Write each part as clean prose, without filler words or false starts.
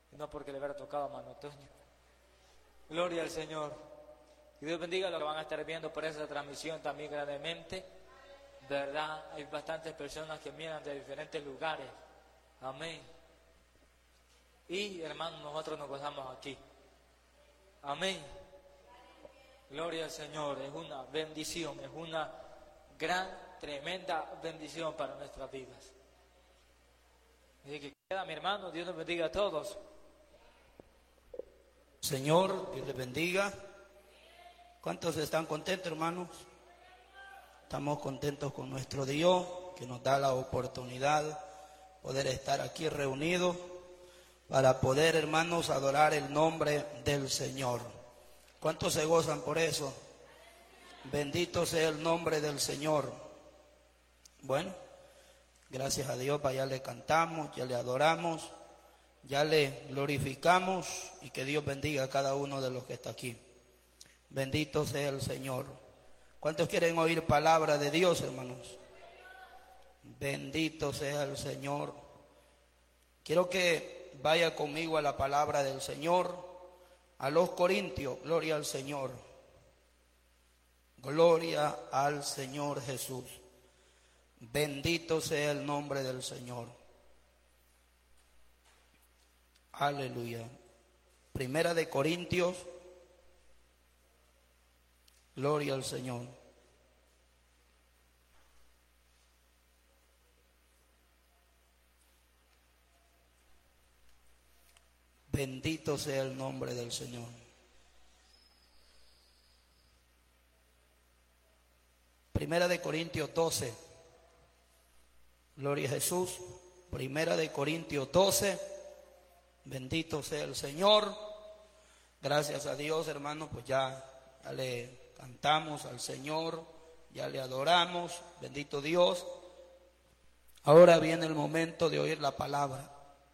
y no porque le hubiera tocado a Mano Toño. Gloria al Señor. Y Dios bendiga a los que van a estar viendo por esa transmisión también grandemente. De verdad, hay bastantes personas que miran de diferentes lugares. Amén. Y hermanos, nosotros nos gozamos aquí. Amén. Gloria al Señor. Es una bendición, es una gran, tremenda bendición para nuestras vidas. Así que queda, mi hermano, Dios nos bendiga a todos. Señor, Dios les bendiga. ¿Cuántos están contentos, hermanos? Estamos contentos con nuestro Dios, que nos da la oportunidad de poder estar aquí reunidos para poder, hermanos, adorar el nombre del Señor. ¿Cuántos se gozan por eso? Bendito sea el nombre del Señor. Bueno, gracias a Dios, ya le cantamos, ya le adoramos, ya le glorificamos, y que Dios bendiga a cada uno de los que está aquí. Bendito sea el Señor. ¿Cuántos quieren oír palabra de Dios, hermanos? Bendito sea el Señor. Quiero que vaya conmigo a la palabra del Señor, a los Corintios. Gloria al Señor. Gloria al Señor Jesús. Bendito sea el nombre del Señor. Aleluya. Primera de Corintios. Gloria al Señor. Bendito sea el nombre del Señor. Primera de Corintios 12. Gloria a Jesús. Primera de Corintios 12. Bendito sea el Señor. Gracias a Dios, hermano, pues ya le cantamos al Señor, ya le adoramos. Bendito Dios. Ahora viene el momento de oír la palabra.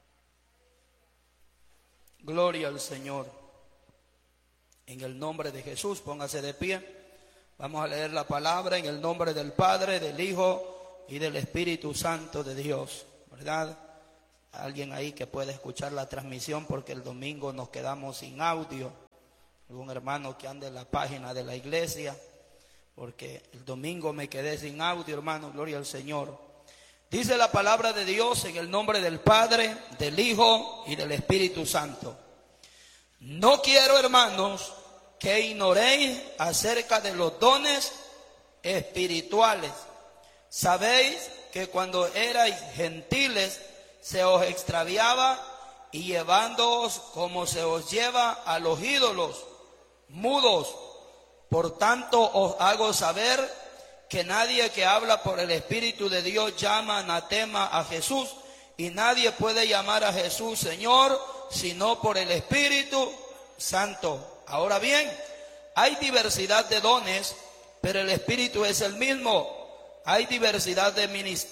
Gloria al Señor. En el nombre de Jesús, póngase de pie. Vamos a leer la palabra en el nombre del Padre, del Hijo y del Espíritu Santo de Dios, ¿verdad? Alguien ahí que pueda escuchar la transmisión, porque el domingo nos quedamos sin audio. Algún hermano que ande en la página de la iglesia, porque el domingo me quedé sin audio, hermano. Gloria al Señor. Dice la palabra de Dios en el nombre del Padre, del Hijo y del Espíritu Santo. No quiero, hermanos, que ignoréis acerca de los dones espirituales. Sabéis que cuando erais gentiles se os extraviaba, y llevándoos como se os lleva a los ídolos mudos. Por tanto os hago saber que nadie que habla por el Espíritu de Dios llama anatema a Jesús, y nadie puede llamar a Jesús Señor sino por el Espíritu Santo. Ahora bien, hay diversidad de dones, pero el Espíritu es el mismo. Hay diversidad de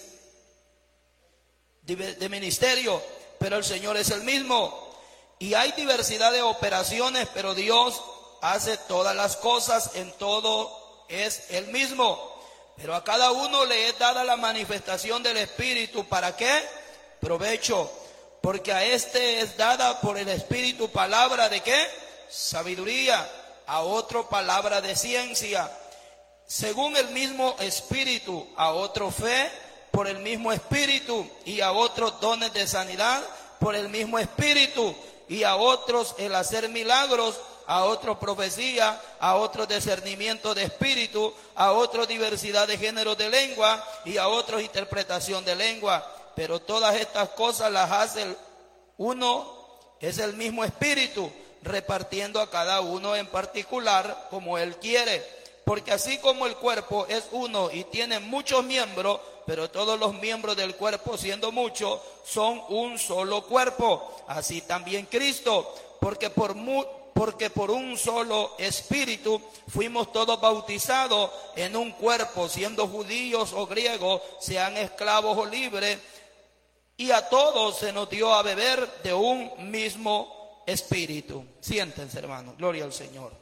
ministerio, pero el Señor es el mismo. Y hay diversidad de operaciones, pero Dios hace todas las cosas, en todo es el mismo. Pero a cada uno le es dada la manifestación del Espíritu. ¿Para qué? Provecho. Porque a este es dada por el Espíritu palabra de ¿qué? Sabiduría. A otro palabra de ciencia, según el mismo Espíritu. A otro fe por el mismo Espíritu, y a otros dones de sanidad por el mismo Espíritu, y a otros el hacer milagros, a otros profecía, a otros discernimiento de espíritu, a otros diversidad de géneros de lengua, y a otros interpretación de lengua. Pero todas estas cosas las hace uno, es el mismo Espíritu, repartiendo a cada uno en particular como Él quiere. Porque así como el cuerpo es uno y tiene muchos miembros, pero todos los miembros del cuerpo, siendo muchos, son un solo cuerpo, así también Cristo. Porque por un solo Espíritu fuimos todos bautizados en un cuerpo, siendo judíos o griegos, sean esclavos o libres, y a todos se nos dio a beber de un mismo Espíritu. Siéntense, hermanos. Gloria al Señor.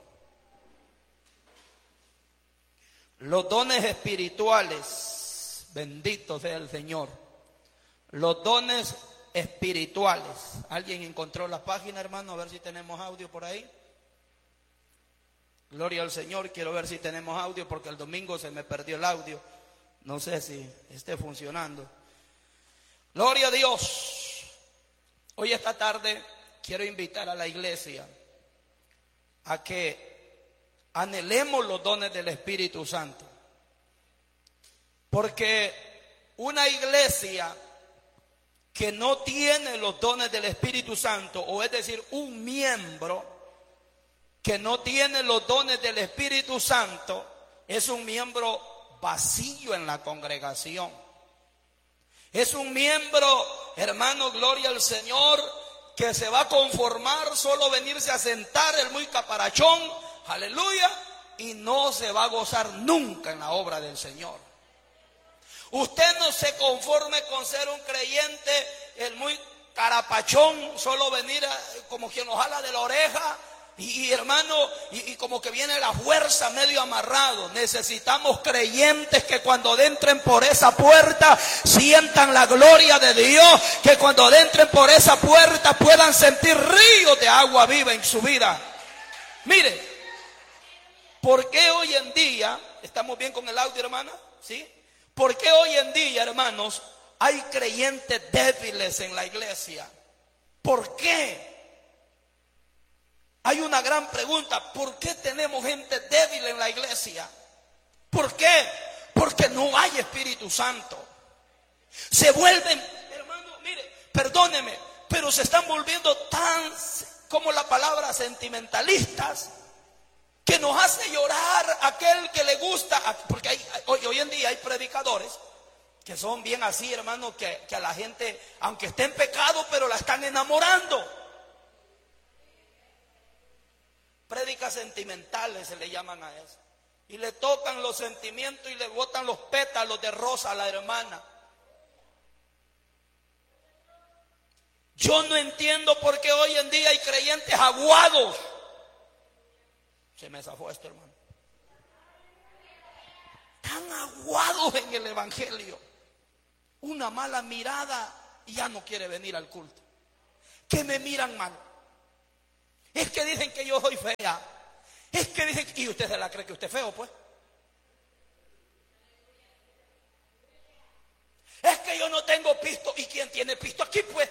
Los dones espirituales, bendito sea el Señor. Los dones espirituales. ¿Alguien encontró la página, hermano? A ver si tenemos audio por ahí. Gloria al Señor. Quiero ver si tenemos audio porque el domingo se me perdió el audio. No sé si esté funcionando. Gloria a Dios. Hoy esta tarde quiero invitar a la iglesia a que anhelemos los dones del Espíritu Santo. Porque una iglesia que no tiene los dones del Espíritu Santo, o es decir, un miembro que no tiene los dones del Espíritu Santo, es un miembro vacío en la congregación. Es un miembro, hermano, gloria al Señor, que se va a conformar solo venirse a sentar el muy caparachón, aleluya, y no se va a gozar nunca en la obra del Señor. Usted no se conforme con ser un creyente, el muy carapachón, solo venir como quien nos jala de la oreja, y hermano, y como que viene la fuerza medio amarrado. Necesitamos creyentes que cuando entren por esa puerta sientan la gloria de Dios, que cuando entren por esa puerta puedan sentir ríos de agua viva en su vida. Mire, ¿por qué hoy en día, estamos bien con el audio, hermana? ¿Sí? ¿Por qué hoy en día, hermanos, hay creyentes débiles en la iglesia? ¿Por qué? Hay una gran pregunta: ¿por qué tenemos gente débil en la iglesia? ¿Por qué? Porque no hay Espíritu Santo. Se vuelven, hermano, mire, perdóneme, pero se están volviendo tan, como la palabra, sentimentalistas, que nos hace llorar aquel que le gusta. Porque hoy en día hay predicadores que son bien así, hermano, que a la gente, aunque esté en pecado, pero la están enamorando. Prédicas sentimentales se le llaman a eso. Y le tocan los sentimientos y le botan los pétalos de rosa a la hermana. Yo no entiendo por qué hoy en día hay creyentes aguados. Se me zafó esto, hermano. Tan aguados en el evangelio. Una mala mirada y ya no quiere venir al culto. Que me miran mal. Es que dicen que yo soy fea. Es que dicen, y usted se la cree que usted es feo, pues. Es que yo no tengo pisto. ¿Y quién tiene pisto aquí, pues?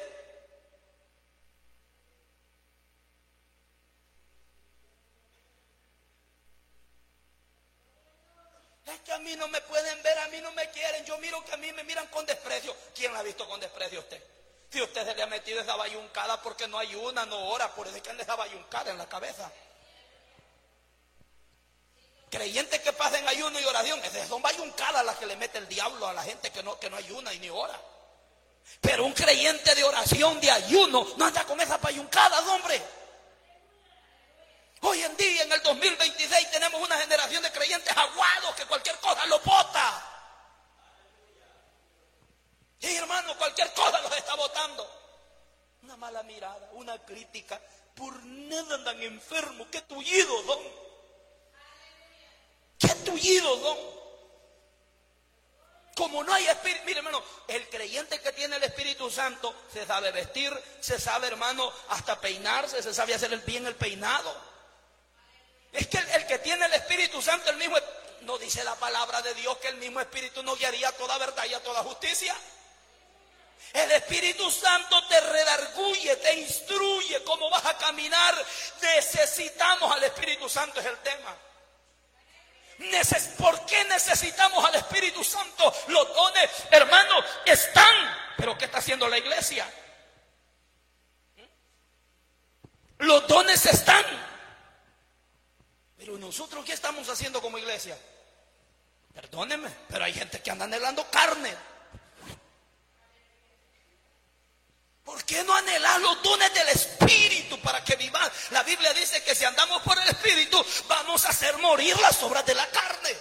Es que a mí no me pueden ver, a mí no me quieren. Yo miro que a mí me miran con desprecio. ¿Quién la ha visto con desprecio a usted? Si usted se le ha metido esa bayuncada porque no ayuna, no ora, por eso es que anda esa bayuncada en la cabeza. Creyentes que pasen ayuno y oración, esas son bayuncadas las que le mete el diablo a la gente que no ayuna y ni ora. Pero un creyente de oración, de ayuno, no anda con esas bayuncadas, hombre. Hoy en día, en el 2026, tenemos una generación de creyentes aguados que cualquier cosa lo bota. Y hermano, cualquier cosa los está botando. Una mala mirada, una crítica. Por nada andan enfermos. Qué tullidos son. Qué tullidos son. Como no hay espíritu. Mire, hermano, el creyente que tiene el Espíritu Santo se sabe vestir, se sabe, hermano, hasta peinarse, se sabe hacer bien el peinado. Es que el que tiene el Espíritu Santo, el mismo, no dice la palabra de Dios que el mismo Espíritu nos guiaría a toda verdad y a toda justicia. El Espíritu Santo te redarguye, te instruye cómo vas a caminar. Necesitamos al Espíritu Santo, es el tema. ¿Por qué necesitamos al Espíritu Santo? Los dones, hermanos, están. ¿Pero qué está haciendo la iglesia? Los dones están. Pero nosotros, ¿qué estamos haciendo como iglesia? Perdónenme, pero hay gente que anda anhelando carne. ¿Por qué no anhelar los dones del Espíritu para que vivan? La Biblia dice que si andamos por el Espíritu vamos a hacer morir las obras de la carne.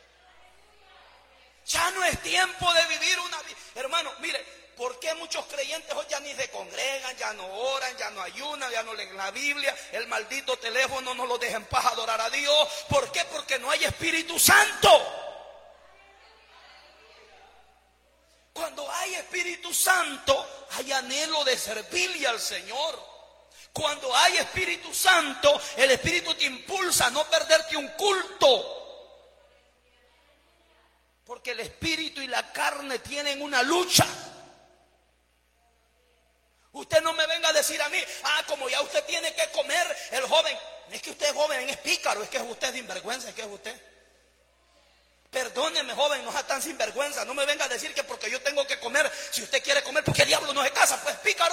Ya no es tiempo de vivir una vida. Hermano, mire, ¿por qué muchos creyentes hoy ya ni se congregan, ya no oran, ya no ayunan, ya no leen la Biblia? El maldito teléfono no los deja en paz adorar a Dios. ¿Por qué? Porque no hay Espíritu Santo. Cuando hay Espíritu Santo, hay anhelo de servirle al Señor. Cuando hay Espíritu Santo, el Espíritu te impulsa a no perderte un culto. Porque el Espíritu y la carne tienen una lucha. Usted no me venga a decir a mí, como ya usted tiene que comer, el joven. Es que usted es joven, es pícaro, es que es usted sinvergüenza, es que es usted. Perdóneme, joven, no sea tan sinvergüenza. No me venga a decir que porque yo tengo que comer, si usted quiere comer, porque el diablo no se casa, pues pícaro.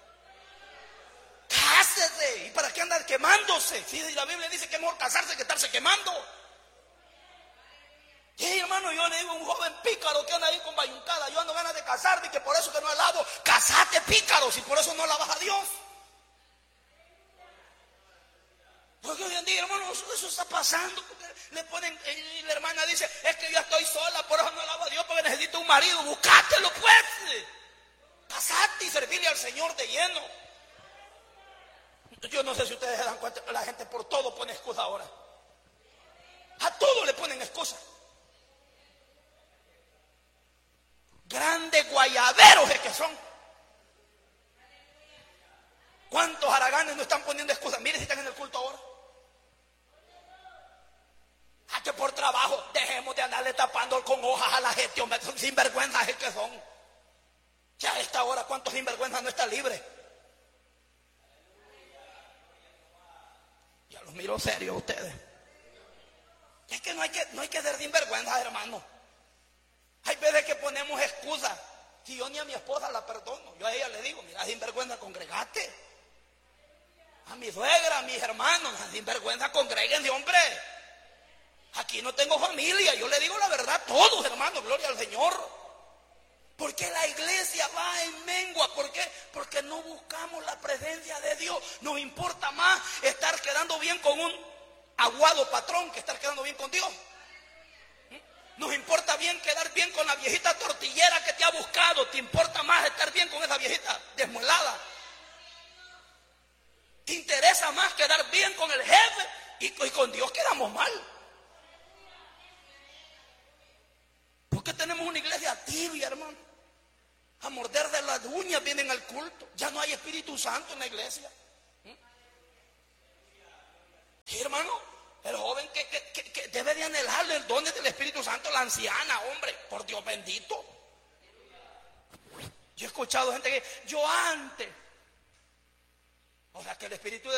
Cásese. ¿Y para qué andar quemándose? Si la Biblia dice que es mejor casarse que estarse quemando. Sí, hermano, yo le digo a un joven pícaro que anda ahí con bayuncada, yo ando ganas de casarme y que por eso que no alabo. Casate, pícaro, si por eso no alabas a Dios. Porque hoy en día, hermano, eso está pasando. Le ponen, y la hermana dice, es que yo estoy sola, por eso no alabo a Dios, porque necesito un marido. Buscátelo, pues. Casate y servirle al Señor de lleno. Yo no sé si ustedes se dan cuenta que la gente por todo pone excusa ahora. A todo le ponen excusa. Grandes guayaberos es que son. ¿Cuántos haraganes no están poniendo excusas? Mire si están en el culto ahora. Que por trabajo dejemos de andarle tapando con hojas a la gente, hombre, son sinvergüenzas es que son. Ya a esta hora, ¿cuántos sinvergüenzas no están libres? Ya los miro serios a ustedes. Es que no hay que ser sinvergüenzas, hermano. Hay veces que ponemos excusas. Si yo ni a mi esposa la perdono, yo a ella le digo, mira, sinvergüenza, congregate. A mi suegra, a mis hermanos, sinvergüenza, congréguense, hombre. Aquí no tengo familia, yo le digo la verdad a todos, hermanos, gloria al Señor. Porque la iglesia va en mengua. ¿Por qué? Porque no buscamos la presencia de Dios. Nos importa más estar quedando bien con un aguado patrón que estar quedando bien con Dios. Nos importa bien quedar bien con la viejita tortillera que te ha buscado. Te importa más estar bien con esa viejita desmuelada. Te interesa más quedar bien con el jefe y con Dios quedamos mal. Porque tenemos una iglesia tibia, hermano. A morder de las uñas vienen al culto. Ya no hay Espíritu Santo en la iglesia. Sí, hermano, el joven que debe de anhelarle el don del Espíritu Santo, la anciana, hombre, por Dios bendito. Yo he escuchado gente que yo antes, o sea que el Espíritu de